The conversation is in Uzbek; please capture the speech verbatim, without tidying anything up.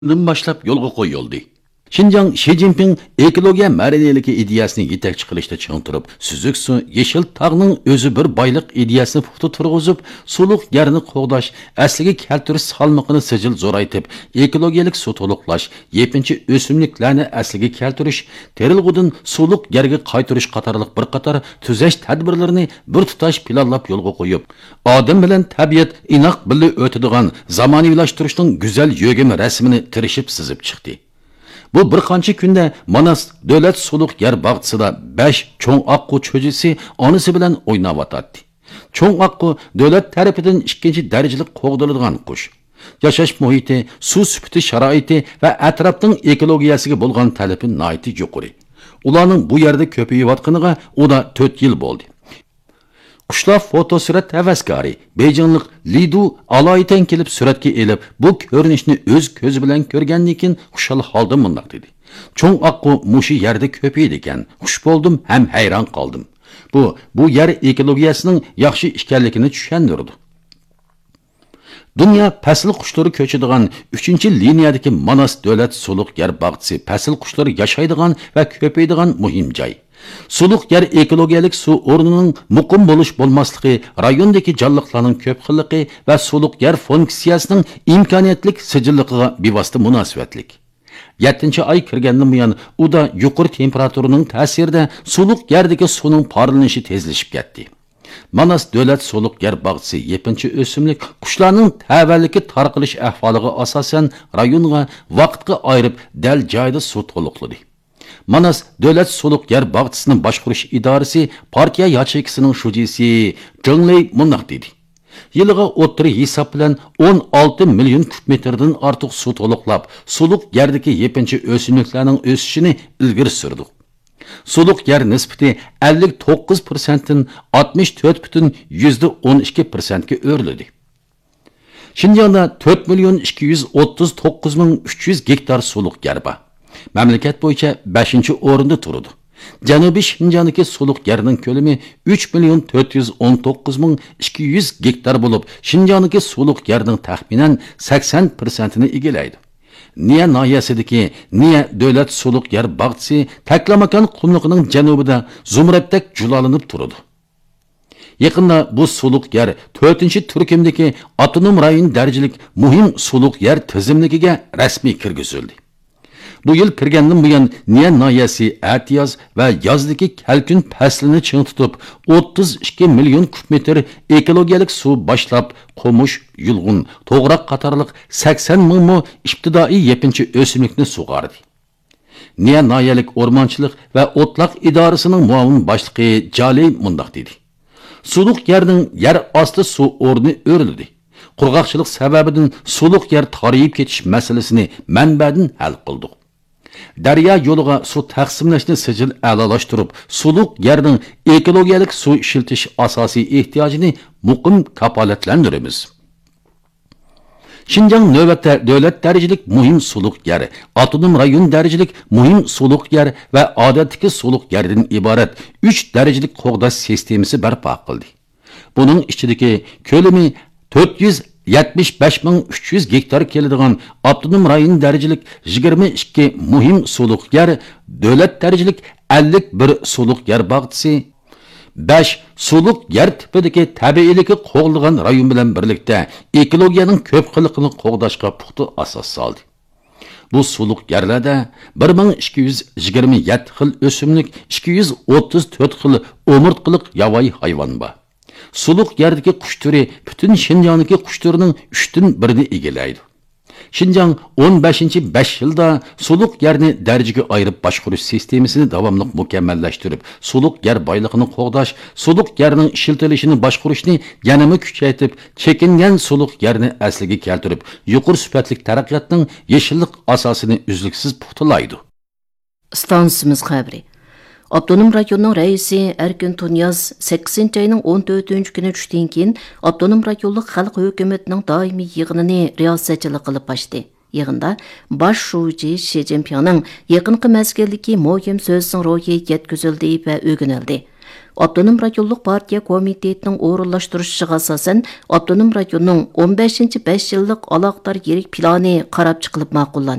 boshlab yo'lga qo'yildi. Şinjan Xi Jinping ekologiya madaniyaligi ideyasini yetakchi qilishda ching turib, suzuk su, yeşil tog'ning o'zi bir boyliq ideyasini puxta turg'izib, suluq yerni qo'g'dash, asliga keltirish salmoqini sijil zo'raytib, ekologiyalik su to'liqlash, yepinchi o'simliklarni asliga keltirish, terilg'udin suluq yerga qaytarish qatorliq bir qator tuzash tadbirlarini bir tutash planlab yo'lga qo'yib, odam bilan tabiat inoq birga o'tadigan zamonaviylashtirishning go'zal yo'gimi rasmini tirishib sizib chiqdi. Bu bir qancha kunda Manas davlat suluq yer bog'chisida besh cho'ng oqqu cho'jisi onasi bilan o'ynayotdi. Cho'ng oqqu davlat tarafidan ikkinchi darajali qo'g'diladigan qush. Yashash muhiti, suv sifati sharoiti va atrofning ekologiyasiga bo'lgan talabi nihoyat yuqori. Ularning bu yerda ko'payayotganiga unda to'rt yil bo'ldi. Qushlar fotosurat havaskari Beijinglik Lidu aloyitan kelib suratga elib, bu ko'rinishni o'z ko'zi bilan ko'rgandan keyin xushal holda mundaq dedi. Cho'ng oqqu mushi yerda ko'paydi ekan. Xush bo'ldim ham hayron qoldim. Bu bu yer ekologiyasining yaxshi ekanligini tushundirdi. Dünya pasl qushlari ko'chadigan uchinchi liniyadagi Manas davlat suluq yer bog'chisi pasl qushlari yashaydigan va ko'paydigan muhim joy. Suluq yer ekologiyalik suv o'rnining muqim bo'lish bo'lmasligi, rayondagi jonliqlarning ko'p xilligi va suluq yer funksiyasining imkoniyatlik sijilligiga bevosita munosabatlik. yettinchi oy kirgandan buyon uda yuqori temperaturaning ta'sirida suluq yerdagi suvning porlanishi tezlashib ketdi. Manas davlat suluq yer bog'chisi yepinchi o'simlik qushlarning tavalligi tarqalish ahvoliga asosan rayonga vaqtga ayirib dal joyda suv to'liqladi. Manas davlat suluq yer bog'chisining boshqarish idorasi partiya yachekisining shujisi Zhongley mundaq dedi. Yiliga o'ttiri hisob bilan o'n olti million kub metrdan ortiq suv to'liqlab, suluq yerdagi yepinchi o'simliklarning o'sishini ilgari surdi. Suluq yer nisbati ellik to'qqiz foiz dan oltmish to'rt butun o'n ikki foiz ga o'rildi. Şinjan'da to'rt million ikki yuz o'ttiz to'qqiz ming uch yuz gektar suluq yer bor. Mamlakat bo'yicha beshinchi o'rinda turadi. Janubiy Şinjan'dagi suluq yerning ko'lami uch million to'rt yuz o'n to'qqiz ming ikki yuz gektar bo'lib, Şinjan'dagi suluq yerning taxminan sakson foiz ni egallaydi. Niye nahiyasidagi Niye davlat suluq yer bog'chisi Taklamakan qumliqining janubida Zumratdek julalanib turadi. Yaqinda bu suluq yer to'rtinchi turkumdagi avtonom rayon darajalik muhim suluq yer tizimligiga rasmiy kirgizildi. Bu yil kirgandan buyon Niye nahiyasi atyoz va yozdagi kalkun faslini ching tutib, o'ttiz ikki million kub metr ekologiyalik suv boshlab, qo'mush, yulg'un, to'g'raq qatorliq sakson ming mo ibtidoiy yepinchi o'simlikni sug'ardi. Niye nahiyalik o'rmonchilik va o'tloq idorasining muavin boshlig'i Jali mundaq dedi. Suluq yerning yer osti suv o'rni o'rildi. Qurg'oqchilik sababidan suluq yer tariyib ketish masalasini manbadan hal qildik. Daryo yo'liga suv taqsimlashni sijil a'lolashtirib, suluq yerning ekologiyalik suv ishiltish asosiy ehtiyojini muqim kapolatlantiramiz. Şinjan navbatda davlat darajalik muhim suluq yer, avtonom rayon darajalik muhim suluq yer va odatdagi suluq yerdan iborat uch darajalik qo'g'dash sistemasi barpo qildi. Buning ichidagi ko'lami to'rt yuz yetmish besh ming uch yuz gektar keladigan avtonom rayon darajalik yigirma ikki muhim suluq yer, davlat darajalik ellik bir suluq yer bog'chisi, besh suluq yer tipidagi tabiiyligi qo'g'ilgan rayon bilan birlikda ekologiyaning ko'p xilligini qo'g'dashga puxta asos soldi. Bu suluq yerlarda bir ming ikki yuz yigirma yetti xil o'simlik, ikki yuz o'ttiz to'rt xil o'murtqiliq yovvoyi hayvon bor. Suluq yerdagi qush turi butun Şinjandagi qush turining uchdan birini egallaydi. Şinjan o'n beshinchi besh yilda suluq yerni darajaga ayirib boshqarish sistemasini davomli mukammallashtirib, suluq yer boyligini qo'g'dash, suluq yerning ishiltilishini boshqarishni yanama kuchaytirib, chekingan suluq yerni asliga keltirib, yuqori sifatli taraqqiyotning yeshillik asosini uzluksiz puxtalaydi. Stansimiz xabari. Abdunum rayonunun reisi Erkin Tunyaz sakkizinchi ayning o'n to'rtinchi kuni tushdan keyin Abdunum rayonlik xalq hukumatining doimiy yig'inini riyosatchilik qilib ochdi. Yig'inda bosh shuji Xi Jinpingning yaqinqi mezgildagi muhim so'zining ro'yi yetkazildi va o'rganildi. Abdunum rayonluq partiya komitetining o'rinlashtirishiga asosan Abdunum rayonining o'n beshinchi besh yillik aloqador yirik plani qarab chiqilib ma'qullandi.